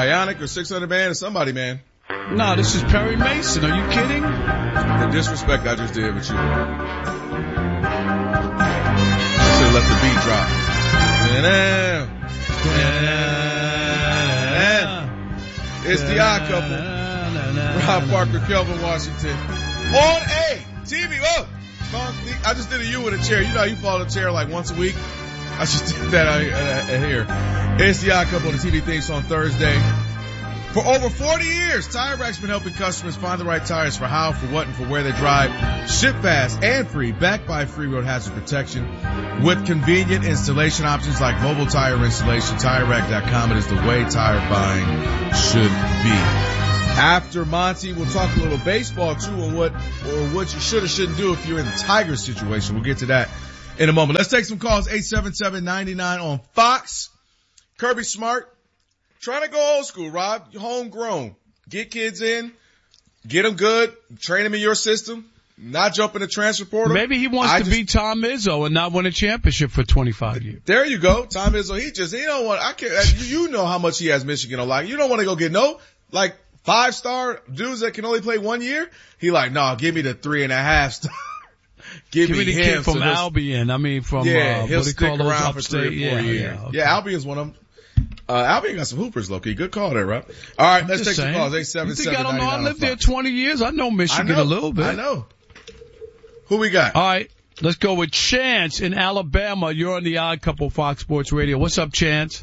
Bionic or 600 man or somebody, man. No, this is Perry Mason. Are you kidding? The disrespect I just did with you. I should have let the beat drop. It's the Odd Couple. Rob Parker, Kelvin Washington. On A, TV. Oh, I just did a U with a chair. You know how you fall in a chair like once a week? I just did that here. It's the Odd Couple on the TV things on Thursday. For over 40 years, Tire Rack's been helping customers find the right tires for how, for what, and for where they drive. Ship fast and free, backed by free road hazard protection. With convenient installation options like mobile tire installation, TireRack.com. It is the way tire buying should be. After Monty, we'll talk a little baseball too on what you should or shouldn't do if you're in the Tiger situation. We'll get to that in a moment. Let's take some calls. 877-99 on Fox. Kirby Smart. Trying to go old school, Rob. Homegrown. Get kids in. Get them good. Train them in your system. Not jump in the transfer portal. Maybe he wants to beat Tom Izzo and not win a championship for 25 years. There you go. Tom Izzo, he don't want, you know how much he has Michigan on lock. You don't want to go get like 5-star dudes that can only play 1 year. He like, no, give me the 3.5 star. Give me the him. kid from Albion. He'll stick around for 3 or 4 years. Okay. Yeah, Albion's one of them. Albion got some hoopers, low-key. Good call there, Rob. All right, let's take some calls. 877-99. You think I don't know? I lived there 20 years. I know Michigan a little bit. I know. Who we got? All right, let's go with Chance in Alabama. You're on the Odd Couple Fox Sports Radio. What's up, Chance?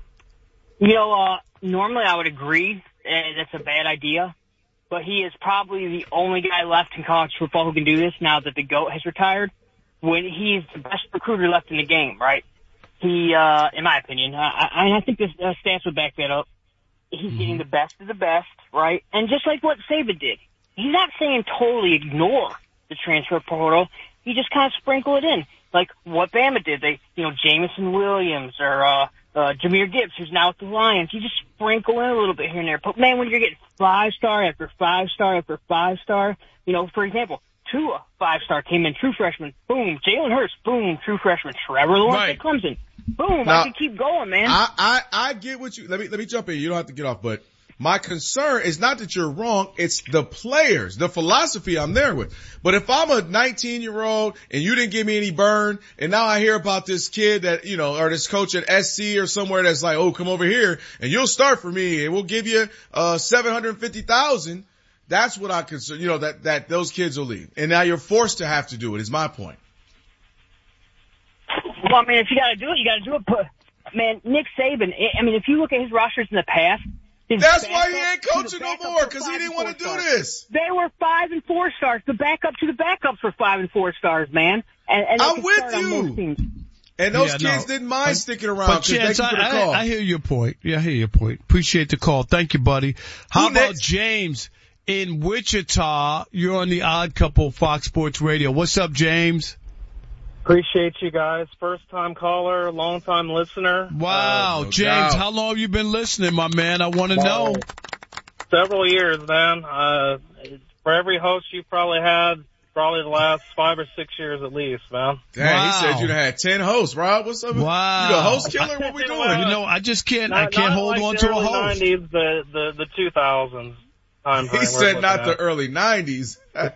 Normally I would agree that's a bad idea, but he is probably the only guy left in college football who can do this now that the GOAT has retired. When he's the best recruiter left in the game, right? He, in my opinion, I think the stats would back that up. He's getting the best of the best, right? And just like what Saban did, he's not saying totally ignore the transfer portal. He just kind of sprinkle it in. Like what Bama did. Jamison Williams or, Jahmyr Gibbs, who's now with the Lions. You just sprinkle in a little bit here and there. But man, when you're getting 5-star after 5-star after 5-star, for example, Tua, 5-star, came in, true freshman, boom. Jalen Hurts, boom, true freshman. Trevor Lawrence at Clemson, boom. Now, I can keep going, man. I get what you, let me jump in. You don't have to get off, but my concern is not that you're wrong. It's the players, the philosophy I'm there with. But if I'm a 19-year-old and you didn't give me any burn, and now I hear about this kid that, or this coach at SC or somewhere that's like, oh, come over here and you'll start for me and we'll give you, $750,000. That's what I consider, that those kids will leave. And now you're forced to have to do it, is my point. Well, if you gotta do it, you gotta do it. But, man, Nick Saban, if you look at his rosters in the past. That's why he ain't coaching no more, because he didn't want to do this. They were 5 and 4 stars. The backup to the backups were 5 and 4 stars, man. And I'm with you. And those kids didn't mind sticking around. But Chance, I hear your point. Yeah, I hear your point. Appreciate the call. Thank you, buddy. How about James in Wichita? You're on the Odd Couple Fox Sports Radio. What's up, James? Appreciate you guys. First time caller, long time listener. Wow, no James, how long have you been listening, my man? I want to know. Several years, man. For every host you probably had, probably the last 5 or 6 years at least, man. Dang, wow. He said you'd had 10 hosts, Rob. What's up? Wow. You the host killer? What we doing? I just can't, I can't hold on to a host. The 90s, the 2000s. He said not the early 90s. I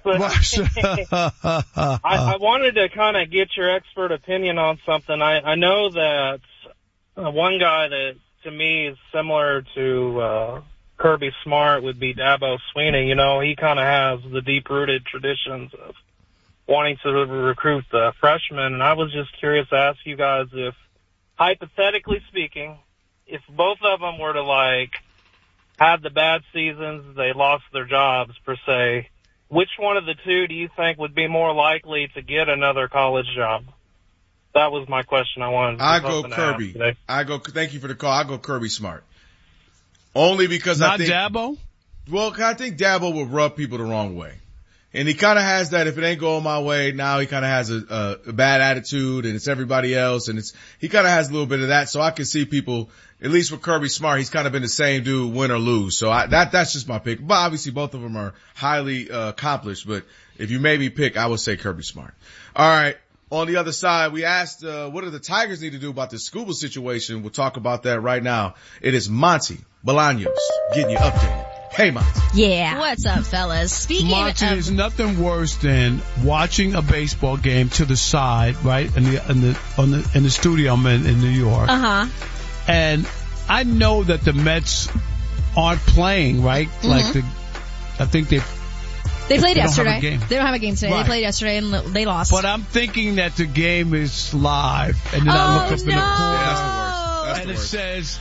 wanted to kind of get your expert opinion on something. I know that one guy that to me is similar to Kirby Smart would be Dabo Swinney. He kind of has the deep-rooted traditions of wanting to recruit the freshmen. And I was just curious to ask you guys if, hypothetically speaking, if both of them were to had the bad seasons, they lost their jobs, per se, which one of the two do you think would be more likely to get another college job? That was my question I wanted to I go Kirby. Thank you for the call. I go Kirby Smart. Only because I think. Not Dabo? Well, I think Dabo would rub people the wrong way. And he kind of has that, if it ain't going my way, now he kind of has a bad attitude and it's everybody else and he kind of has a little bit of that. So I can see people, at least with Kirby Smart, he's kind of been the same dude, win or lose. So that's just my pick. But obviously both of them are highly accomplished. But if you made me pick, I would say Kirby Smart. All right. On the other side, we asked, what do the Tigers need to do about this scuba situation? We'll talk about that right now. It is Monty Bolaños getting you updated. Hey, Monty. Yeah. What's up, fellas? Speaking Monty, of... there's nothing worse than watching a baseball game to the side, right? In the studio I'm in New York. Uh-huh. And I know that the Mets aren't playing, right? Mm-hmm. Like I think they played yesterday. They don't have a game today. Right. They played yesterday and they lost. But I'm thinking that the game is live. And then I look up in the corner. Yeah, that's the worst. And it says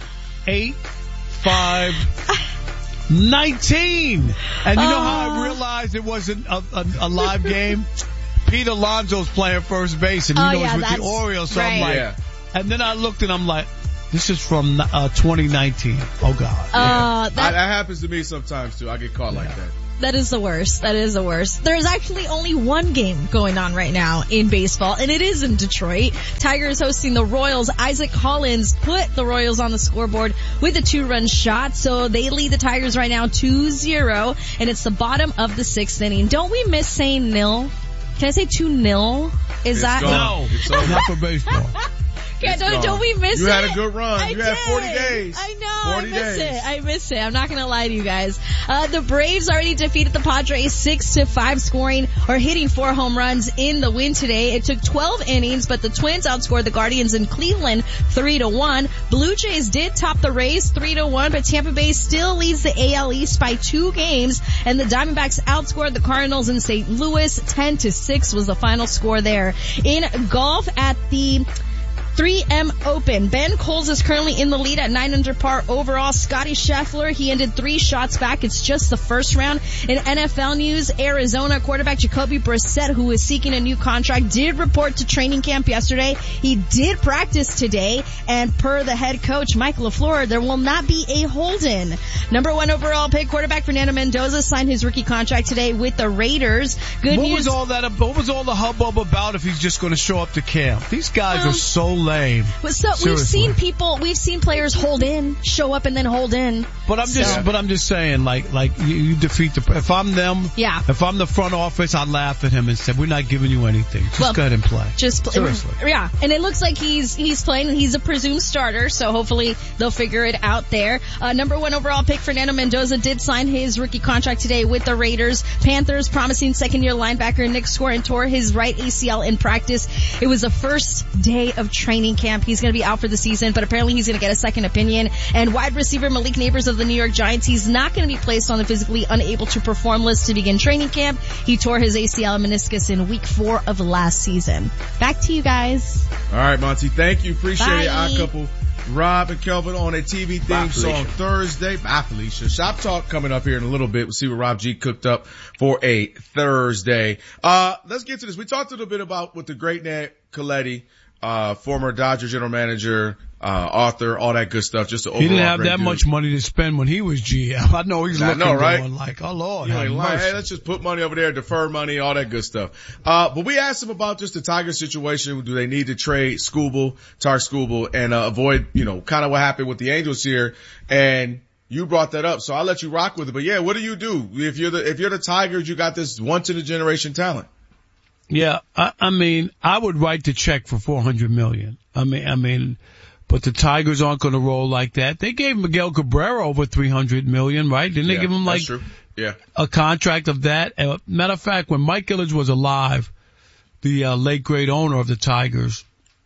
8-5-19. And you know how I realized it wasn't a live game? Pete Alonso's playing first base, and he knows with the Orioles. So I'm like, and then I looked and I'm like, this is from 2019. Oh God. That happens to me sometimes too. I get caught like that. That is the worst. There's actually only one game going on right now in baseball, and it is in Detroit. Tigers hosting the Royals. Isaac Hollins put the Royals on the scoreboard with a 2-run shot, so they lead the Tigers right now 2-0, and it's the bottom of the 6th inning. Don't we miss saying nil? Can I say 2-0? Is that no? It's not for baseball. Don't we miss it? You had a good run. You had 40 days. I know. I miss it. I'm not going to lie to you guys. The Braves already defeated the Padres 6-5, scoring or hitting 4 home runs in the win today. It took 12 innings, but the Twins outscored the Guardians in Cleveland 3-1. Blue Jays did top the Rays 3-1, but Tampa Bay still leads the AL East by 2 games, and the Diamondbacks outscored the Cardinals in St. Louis 10-6 was the final score there. In golf at the 3M Open, Ben Coles is currently in the lead at 9 under par overall. Scotty Scheffler, he ended 3 shots back. It's just the first round. In NFL news, Arizona quarterback Jacoby Brissett, who is seeking a new contract, did report to training camp yesterday. He did practice today, and per the head coach, Mike LaFleur, there will not be a hold-in. Number 1 overall pick quarterback Fernando Mendoza signed his rookie contract today with the Raiders. What was all the hubbub about if he's just going to show up to camp? These guys are so lame. So we've seen players hold in, show up and then hold in. But I'm just saying, like you defeat if I'm them, if I'm the front office, I'd laugh at him and say, we're not giving you anything. Just go ahead and play. Seriously. Yeah. And it looks like he's playing. He's a presumed starter, so hopefully they'll figure it out there. Number 1 overall pick Fernando Mendoza did sign his rookie contract today with the Raiders. Panthers promising second-year linebacker Nick Scorin tore his right ACL in practice. It was the first day of training camp. He's going to be out for the season, but apparently he's going to get a second opinion. And wide receiver Malik Neighbors of the New York Giants, he's not going to be placed on the physically unable to perform list to begin training camp. He tore his ACL and meniscus in week 4 of last season. Back to you guys. All right, Monty. Thank you. Appreciate it. Odd Couple, Rob and Kelvin on a TV theme song Thursday. Bye, Felicia. Shop Talk coming up here in a little bit. We'll see what Rob G cooked up for a Thursday. Let's get to this. We talked a little bit about with the great Ned Colletti, former Dodger general manager, author, all that good stuff. Just he didn't have that much money to spend when he was GM. I know he's looking right? Going like, oh Lord, hey, let's just put money over there, defer money, all that good stuff. But we asked him about just the Tiger situation. Do they need to trade Tarik Skubal, and avoid, kind of what happened with the Angels here? And you brought that up, so I'll let you rock with it. But yeah, what do you do if you're the Tigers? You got this once in a generation talent. Yeah, I mean, I would write the check for $400 million. I mean, but the Tigers aren't going to roll like that. They gave Miguel Cabrera over $300 million, right? Didn't they give him a contract of that? Matter of fact, when Mike Ilitch was alive, the late great owner of the Tigers,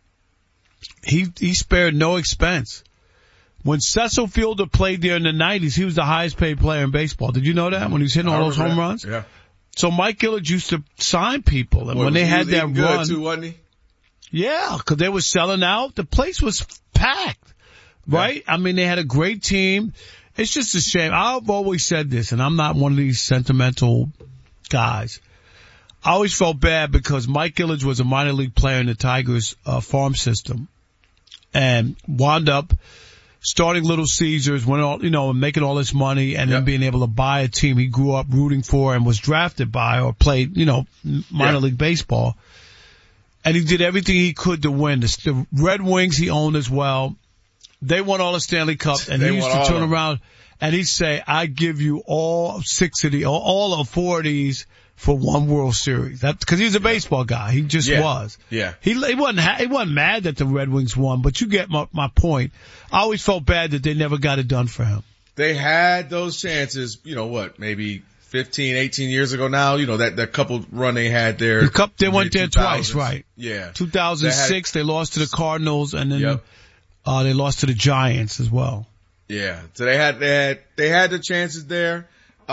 he spared no expense. When Cecil Fielder played there in the 90s, he was the highest paid player in baseball. Did you know that when he was hitting all those home runs? Yeah. So Mike Ilitch used to sign people, and when they had that run, too, wasn't he? Yeah, because they were selling out. The place was packed, right? I mean, they had a great team. It's just a shame. I've always said this, and I'm not one of these sentimental guys. I always felt bad because Mike Ilitch was a minor league player in the Tigers farm system, and wound up starting Little Caesars, making all this money, and then being able to buy a team he grew up rooting for and was drafted by or played, minor league baseball. And he did everything he could to win. The Red Wings he owned as well. They won all the Stanley Cups, and he used to turn around and he'd say, I give you all 4 of these for one World Series. That's because he's a baseball guy. He just was. Yeah. He wasn't mad that the Red Wings won, but you get my point. I always felt bad that they never got it done for him. they had those chances, maybe 15, 18 years ago now, that couple run they had there. They went there twice, right? Yeah. 2006, they lost to the Cardinals, and then they lost to the Giants as well. Yeah. So they had the chances there.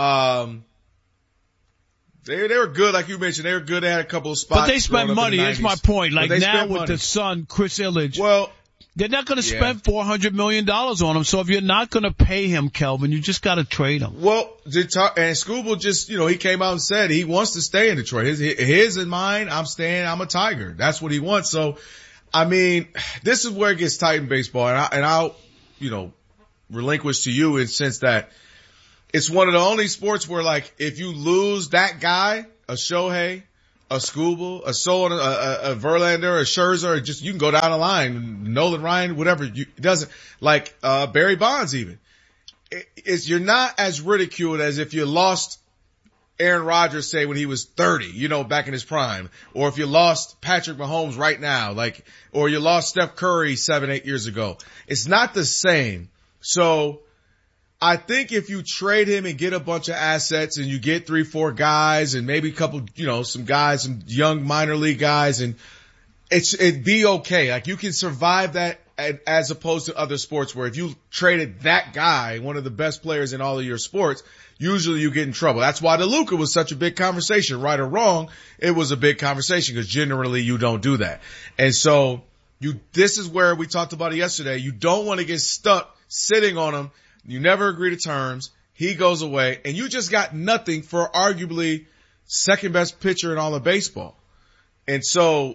They were good, like you mentioned. They were good. They had a couple of spots. But they spent money. That's my point. Like now with the son, Chris Ilitch. Well, they're not going to spend $400 million on him. So if you're not going to pay him, Kelvin, you just got to trade him. Well, and Scooble just, he came out and said he wants to stay in Detroit. His and mine, I'm staying. I'm a Tiger. That's what he wants. So, I mean, this is where it gets tight in baseball. And I'll, relinquish to you in the sense that it's one of the only sports where, like, if you lose that guy, a Shohei, a Scooble, a Verlander, a Scherzer, you can go down the line, Nolan Ryan, whatever. It doesn't, like, Barry Bonds even. You're not as ridiculed as if you lost Aaron Rodgers, say, when he was 30, back in his prime. Or if you lost Patrick Mahomes right now, or you lost Steph Curry 7-8 years ago. It's not the same. So, I think if you trade him and get a bunch of assets and you get 3-4 guys and maybe a couple, some guys, some young minor league guys, and it'd be okay. Like, you can survive that as opposed to other sports where if you traded that guy, one of the best players in all of your sports, usually you get in trouble. That's why the Luka was such a big conversation. Right or wrong, it was a big conversation because generally you don't do that. And so this is where we talked about it yesterday. You don't want to get stuck sitting on him. You never agree to terms. He goes away, and you just got nothing for arguably second best pitcher in all of baseball. And so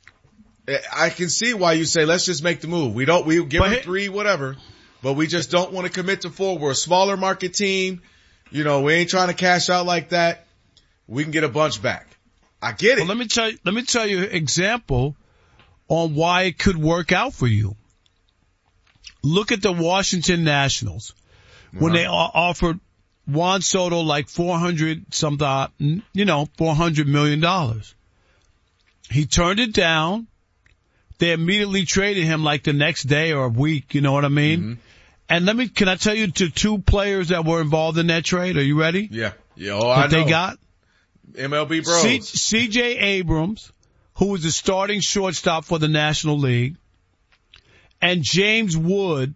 I can see why you say, let's just make the move. We'll give him 3, whatever, but we just don't want to commit to 4. We're a smaller market team. We ain't trying to cash out like that. We can get a bunch back. I get it. Well, let me tell you an example on why it could work out for you. Look at the Washington Nationals when they offered Juan Soto like $400 million. He turned it down. They immediately traded him like the next day or a week. You know what I mean? Mm-hmm. And can I tell you the 2 players that were involved in that trade? Are you ready? Yeah. Oh, I know. They got MLB Bros. C.J. Abrams, who was the starting shortstop for the National League, and James Wood,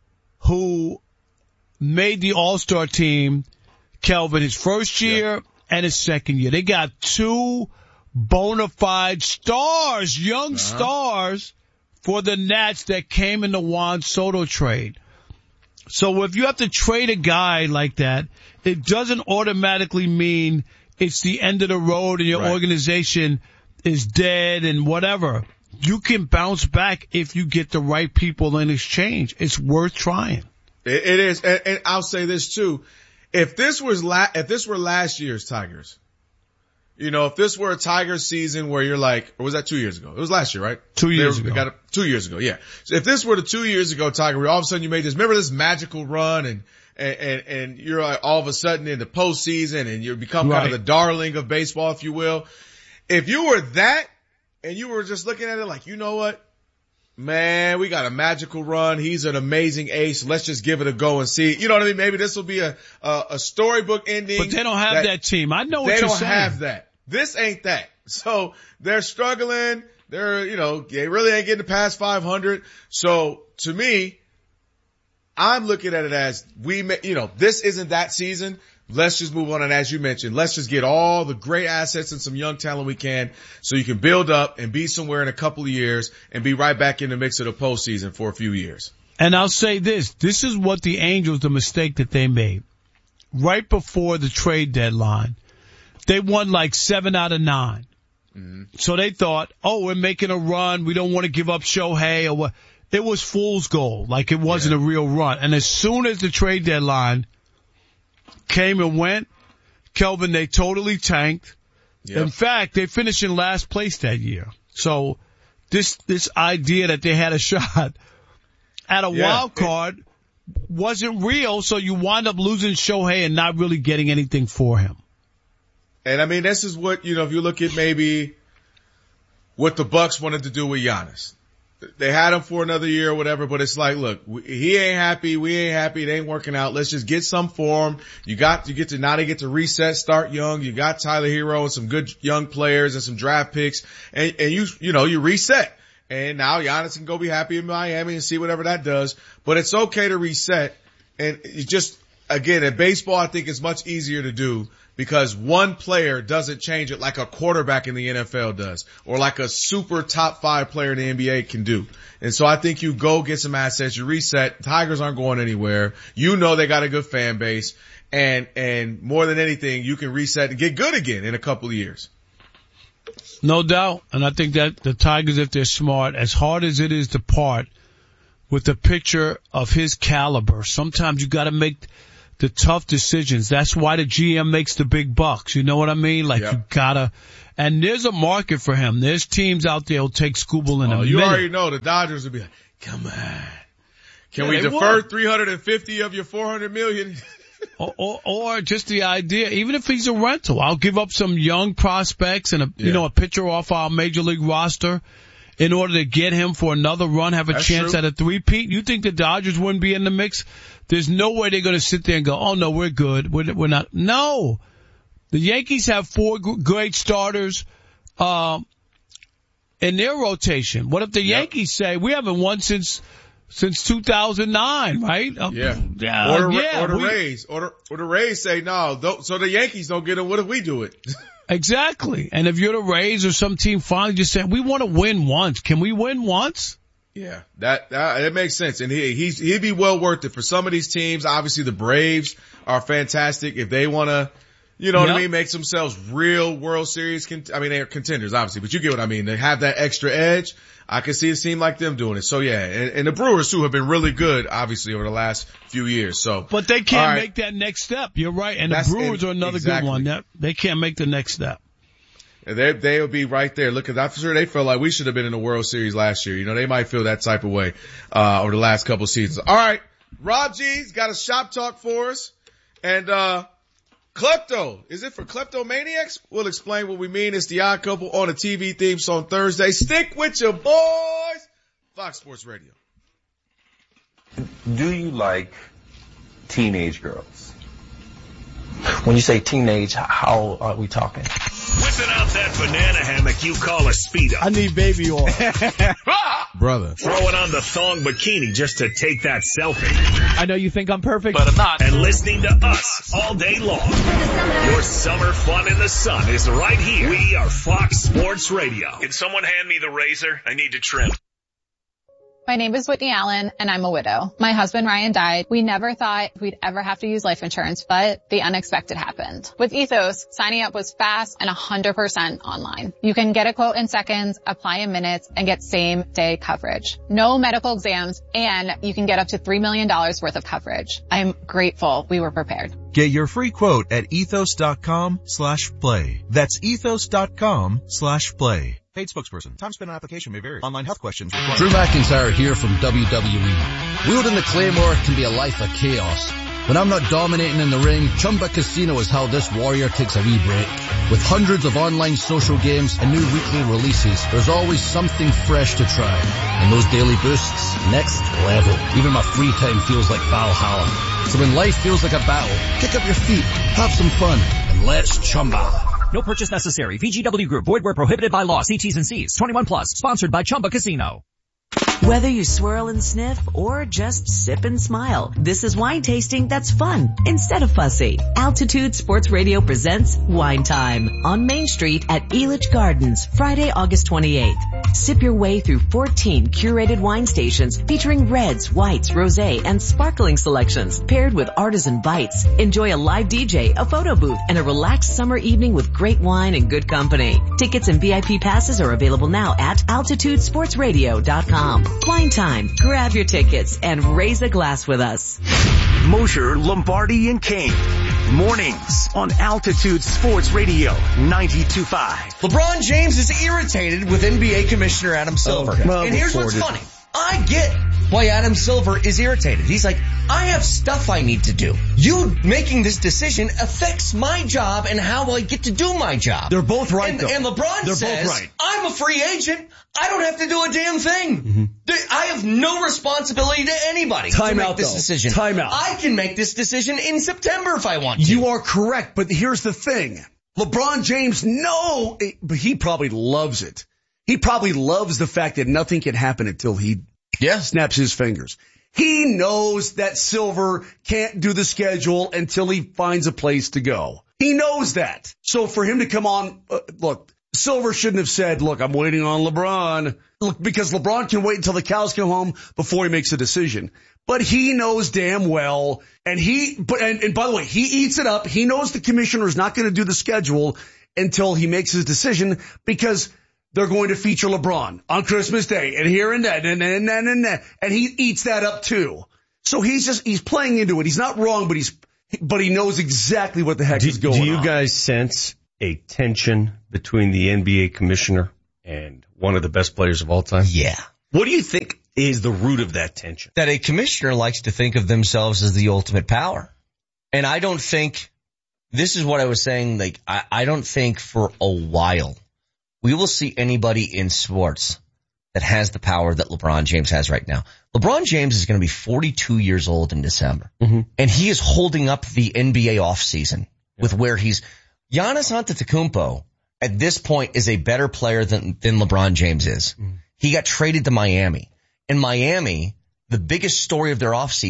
who made the All-Star team, Kelvin, his first year and his second year. They got 2 bona fide stars, young stars for the Nats that came in the Juan Soto trade. So if you have to trade a guy like that, it doesn't automatically mean it's the end of the road and your organization is dead and whatever. You can bounce back if you get the right people in exchange. It's worth trying. It is. And I'll say this too. If this were last year's Tigers, if this were a Tigers season where you're like, or was that 2 years ago? It was last year, right? 2 years ago. 2 years ago, yeah. So if this were the 2 years ago Tiger, where all of a sudden you made remember this magical run and you're like all of a sudden in the postseason and you become kind of the darling of baseball, if you will. If you were that, and you were just looking at it like, you know what? Man, we got a magical run. He's an amazing ace. Let's just give it a go and see. You know what I mean? Maybe this will be a storybook ending. But they don't have that team. I know what you're saying. They don't have that. This ain't that. So they're struggling. They're, they really ain't getting past 500. So to me, I'm looking at it as this isn't that season. Let's just move on. And as you mentioned, let's just get all the great assets and some young talent we can so you can build up and be somewhere in a couple of years and be right back in the mix of the postseason for a few years. And I'll say this is what the Angels, the mistake that they made. Right before the trade deadline, they won like 7 out of 9. Mm-hmm. So they thought, we're making a run. We don't want to give up Shohei or what. It was fool's gold. Like it wasn't a real run. And as soon as the trade deadline came and went, Kelvin, they totally tanked. Yep. In fact, they finished in last place that year. So this idea that they had a shot at a wild card wasn't real. So you wind up losing Shohei and not really getting anything for him. And I mean, this is what, if you look at maybe what the Bucks wanted to do with Giannis. they had him for another year or whatever, but it's like, look, he ain't happy. We ain't happy. It ain't working out. Let's just get some for him. Now they get to reset, start young. You got Tyler Hero and some good young players and some draft picks and you reset. And now Giannis can go be happy in Miami and see whatever that does. But it's okay to reset. And it's just, again, in baseball, I think it's much easier to do because one player doesn't change it like a quarterback in the NFL does or like a super top 5 player in the NBA can do. And so I think you go get some assets, you reset. Tigers aren't going anywhere. You know they got a good fan base. And more than anything, you can reset and get good again in a couple of years. No doubt. And I think that the Tigers, if they're smart, as hard as it is to part with a pitcher of his caliber, sometimes you got to make the tough decisions. That's why the GM makes the big bucks. You know what I mean? Like you gotta, and there's a market for him. There's teams out there who'll take Skubal in a minute. You already know the Dodgers will be like, come on. Can we defer 350 of your 400 million? or just the idea, even if he's a rental, I'll give up some young prospects and a pitcher off our major league roster in order to get him for another run, have a chance at a three-peat. You think the Dodgers wouldn't be in the mix? There's no way they're going to sit there and go, oh no, we're good. We're not. No. The Yankees have 4 great starters, in their rotation. What if the Yankees say, we haven't won since 2009, right? Or the Rays. Or the Rays say, no, so the Yankees don't get it. What if we do it? Exactly. And if you're the Rays or some team finally just saying, we want to win once. Can we win once? Yeah, that makes sense. And he'd be well worth it for some of these teams. Obviously the Braves are fantastic. If they want to, what I mean, make themselves real World Series, they're contenders, obviously, but you get what I mean. They have that extra edge. I can see a team like them doing it. So yeah, and the Brewers too have been really good, obviously, over the last few years. So, but they can't make that next step. You're right. And the Brewers are another good one. They can't make the next step. They'll be right there. Look, I'm sure they felt like we should have been in the World Series last year. They might feel that type of way, over the last couple of seasons. All right. Rob G's got a shop talk for us. And, Klepto. Is it for kleptomaniacs? We'll explain what we mean. It's the Odd Couple on a TV theme song Thursday. Stick with your boys. Fox Sports Radio. Do you like teenage girls? When you say teenage, how are we talking? Whipping out that banana hammock you call a Speedo. I need baby oil. Brother. Throwing on the thong bikini just to take that selfie. I know you think I'm perfect, but I'm not. And listening to us all day long. Your summer fun in the sun is right here. We are Fox Sports Radio. Can someone hand me the razor? I need to trim. My name is Whitney Allen, and I'm a widow. My husband, Ryan, died. We never thought we'd ever have to use life insurance, but the unexpected happened. With Ethos, signing up was fast and 100% online. You can get a quote in seconds, apply in minutes, and get same-day coverage. No medical exams, and you can get up to $3 million worth of coverage. I'm grateful we were prepared. Get your free quote at ethos.com/play. That's ethos.com/play. Paid spokesperson. Time spent on application may vary. Online health questions required. Drew McIntyre here from WWE. Wielding the Claymore can be a life of chaos. When I'm not dominating in the ring, Chumba Casino is how this warrior takes a wee break. With hundreds of online social games and new weekly releases, there's always something fresh to try. And those daily boosts, next level. Even my free time feels like Valhalla. So when life feels like a battle, kick up your feet, have some fun, and let's Chumba. No purchase necessary. VGW Group. Void where prohibited by law. See T's and C's. 21 plus. Sponsored by Chumba Casino. Whether you swirl and sniff or just sip and smile, this is wine tasting that's fun instead of fussy. Altitude Sports Radio presents Wine Time on Main Street at Elitch Gardens, Friday, August 28th. Sip your way through 14 curated wine stations featuring reds, whites, rosé, and sparkling selections paired with artisan bites. Enjoy a live DJ, a photo booth, and a relaxed summer evening with great wine and good company. Tickets and VIP passes are available now at altitudesportsradio.com. Wine Time. Grab your tickets and raise a glass with us. Mosher, Lombardi, and Kane. Mornings on Altitude Sports Radio 92.5. LeBron James is irritated with NBA Commissioner Adam Silver. Okay. Well, and here's what's funny. I get why Adam Silver is irritated. He's like, I have stuff I need to do. You making this decision affects my job and how I get to do my job. They're both right, though. And LeBron says, both right. I'm a free agent. I don't have to do a damn thing. I have no responsibility to anybody to make this decision. Time out. I can make this decision in September if I want to. You are correct, but here's the thing. LeBron James, but he probably loves it. He probably loves the fact that nothing can happen until he snaps his fingers. He knows that Silver can't do the schedule until he finds a place to go. He knows that. So for him to come on, look, Silver shouldn't have said, look, I'm waiting on LeBron. Look, because LeBron can wait until the cows come home before he makes a decision. But he knows damn well, and by the way, he eats it up. He knows the commissioner is not going to do the schedule until he makes his decision because they're going to feature LeBron on Christmas Day and here and that and he eats that up too. So he's playing into it. He's not wrong, but he knows exactly what the heck is going on. Do you guys sense a tension between the NBA commissioner and one of the best players of all time? Yeah. What do you think is the root of that tension? That a commissioner likes to think of themselves as the ultimate power. And I don't think, this is what I was saying, like, I don't think for a while we will see anybody in sports that has the power that LeBron James has right now. LeBron James is going to be 42 years old in December. Mm-hmm. And he is holding up the NBA offseason with where Giannis Antetokounmpo at this point is a better player than LeBron James is. Mm-hmm. He got traded to Miami. In Miami, the biggest story of their offseason